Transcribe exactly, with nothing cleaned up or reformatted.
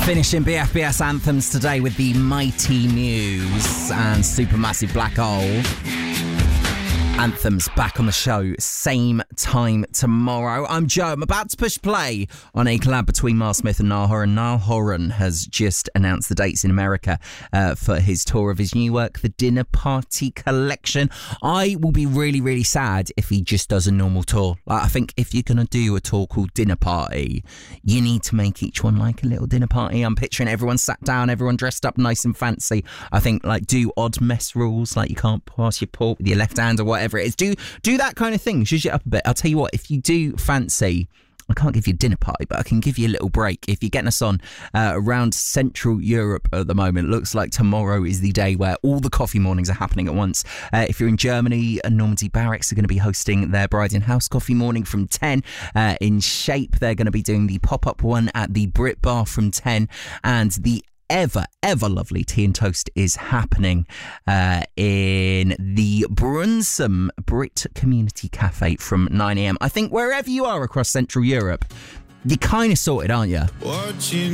Finishing B F B S anthems today with the Mighty Muse and Supermassive Black Hole. Anthems back on the show, same time tomorrow. I'm Joe. I'm about to push play on a collab between Miles Smith and Niall Horan. Niall Horan has just announced the dates in America uh, for his tour of his new work, the Dinner Party Collection. I will be really, really sad if he just does a normal tour. Like, I think if you're going to do a tour called Dinner Party, you need to make each one like a little dinner party. I'm picturing everyone sat down, everyone dressed up nice and fancy. I think, like, do odd mess rules, like you can't pass your pork with your left hand or whatever it is. Do do that kind of thing. Zhuzh it up a bit. I'll tell you what, if you do fancy, I can't give you a dinner party, but I can give you a little break. If you're getting us on uh, around Central Europe at the moment, looks like tomorrow is the day where all the coffee mornings are happening at once. Uh, if you're in Germany, Normandy Barracks are going to be hosting their Bride in House coffee morning from ten. Uh, in Shape, they're going to be doing the pop-up one at the Brit Bar from ten. And the ever, ever lovely Tea and Toast is happening uh, in the Brunsum Brit Community Cafe from nine a.m. I think wherever you are across Central Europe, you're kind of sorted, aren't you? Watching